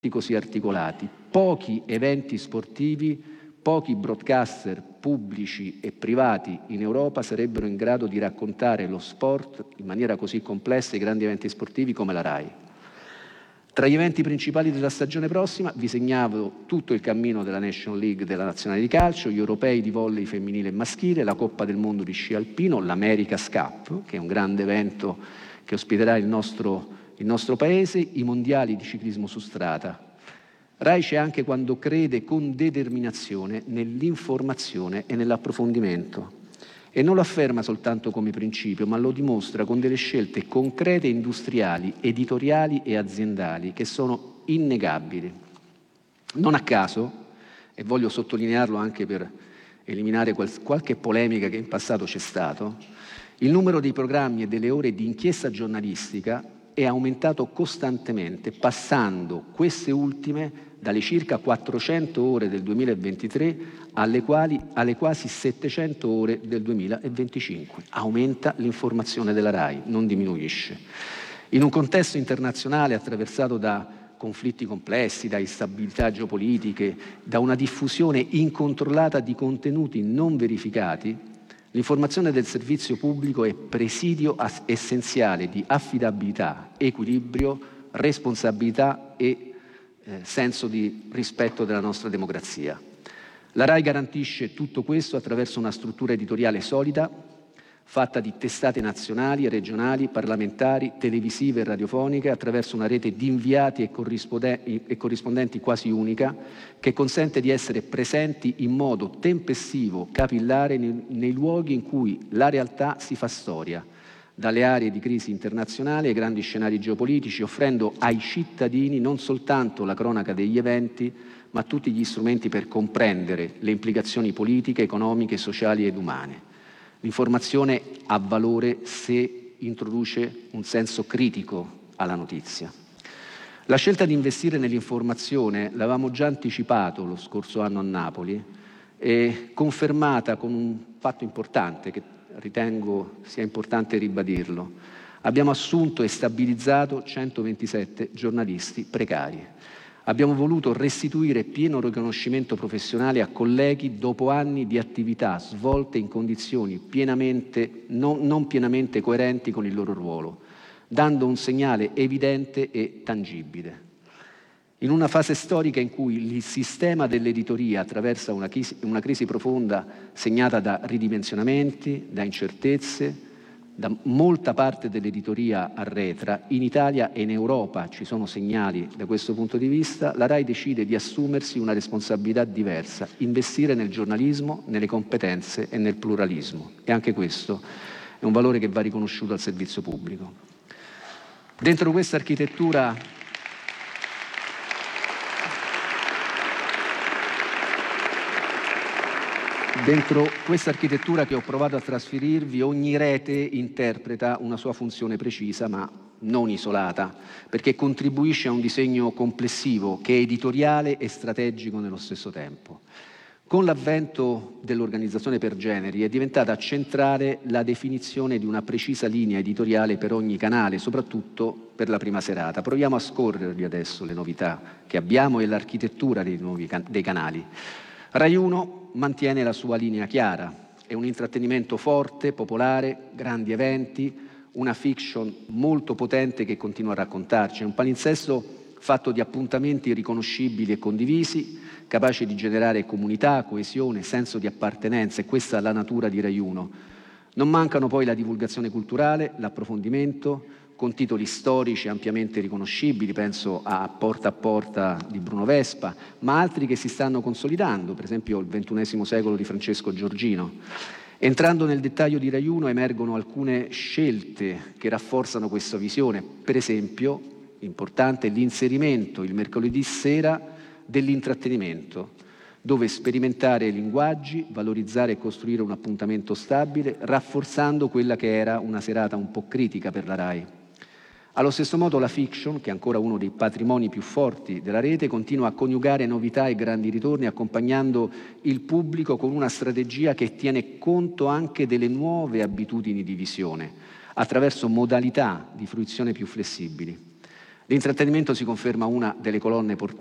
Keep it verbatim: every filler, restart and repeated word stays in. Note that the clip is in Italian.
così articolati, pochi eventi sportivi, pochi broadcaster pubblici e privati in Europa sarebbero in grado di raccontare lo sport in maniera così complessa, i grandi eventi sportivi come la RAI. Tra gli eventi principali della stagione prossima vi segnalo tutto il cammino della National League della Nazionale di Calcio, gli europei di volley femminile e maschile, la Coppa del Mondo di sci alpino, l'America's Cup, che è un grande evento che ospiterà il nostro, il nostro paese, i mondiali di ciclismo su strada. RAI c'è anche quando crede con determinazione nell'informazione e nell'approfondimento. E non lo afferma soltanto come principio, ma lo dimostra con delle scelte concrete industriali, editoriali e aziendali che sono innegabili. Non a caso, e voglio sottolinearlo anche per eliminare qual- qualche polemica che in passato c'è stato, il numero dei programmi e delle ore di inchiesta giornalistica è aumentato costantemente, passando queste ultime dalle circa quattrocento ore del duemilaventitré alle, quali, alle quasi settecento ore del duemilaventicinque. Aumenta l'informazione della RAI, non diminuisce. In un contesto internazionale attraversato da conflitti complessi, da instabilità geopolitiche, da una diffusione incontrollata di contenuti non verificati, l'informazione del servizio pubblico è presidio essenziale di affidabilità, equilibrio, responsabilità e eh, senso di rispetto della nostra democrazia. La RAI garantisce tutto questo attraverso una struttura editoriale solida, fatta di testate nazionali, regionali, parlamentari, televisive e radiofoniche, attraverso una rete di inviati e, corrisponde- e corrispondenti quasi unica, che consente di essere presenti in modo tempestivo, capillare, nei, nei luoghi in cui la realtà si fa storia, dalle aree di crisi internazionale ai grandi scenari geopolitici, offrendo ai cittadini non soltanto la cronaca degli eventi, ma tutti gli strumenti per comprendere le implicazioni politiche, economiche, sociali ed umane. L'informazione ha valore se introduce un senso critico alla notizia. La scelta di investire nell'informazione, l'avevamo già anticipato lo scorso anno a Napoli, è confermata con un fatto importante che ritengo sia importante ribadirlo. Abbiamo assunto e stabilizzato centoventisette giornalisti precari. Abbiamo voluto restituire pieno riconoscimento professionale a colleghi dopo anni di attività svolte in condizioni pienamente, non, non pienamente coerenti con il loro ruolo, dando un segnale evidente e tangibile. In una fase storica in cui il sistema dell'editoria attraversa una crisi, una crisi profonda segnata da ridimensionamenti, da incertezze, da molta parte dell'editoria arretra, in Italia e in Europa ci sono segnali da questo punto di vista, la RAI decide di assumersi una responsabilità diversa, investire nel giornalismo, nelle competenze e nel pluralismo. E anche questo è un valore che va riconosciuto al servizio pubblico. Dentro questa architettura Dentro questa architettura che ho provato a trasferirvi, ogni rete interpreta una sua funzione precisa, ma non isolata, perché contribuisce a un disegno complessivo che è editoriale e strategico nello stesso tempo. Con l'avvento dell'organizzazione per generi è diventata centrale la definizione di una precisa linea editoriale per ogni canale, soprattutto per la prima serata. Proviamo a scorrervi adesso le novità che abbiamo e l'architettura dei nuovi can- dei canali. RAI uno mantiene la sua linea chiara, è un intrattenimento forte, popolare, grandi eventi, una fiction molto potente che continua a raccontarci, è un palinsesto fatto di appuntamenti riconoscibili e condivisi, capace di generare comunità, coesione, senso di appartenenza, e questa è la natura di RAI uno. Non mancano poi la divulgazione culturale, l'approfondimento, con titoli storici ampiamente riconoscibili, penso a Porta a Porta di Bruno Vespa, ma altri che si stanno consolidando, per esempio il ventunesimo secolo di Francesco Giorgino. Entrando nel dettaglio di RAI uno emergono alcune scelte che rafforzano questa visione, per esempio, importante, l'inserimento il mercoledì sera dell'intrattenimento, dove sperimentare linguaggi, valorizzare e costruire un appuntamento stabile, rafforzando quella che era una serata un po' critica per la RAI. Allo stesso modo la fiction, che è ancora uno dei patrimoni più forti della rete, continua a coniugare novità e grandi ritorni, accompagnando il pubblico con una strategia che tiene conto anche delle nuove abitudini di visione, attraverso modalità di fruizione più flessibili. L'intrattenimento si conferma una delle colonne portanti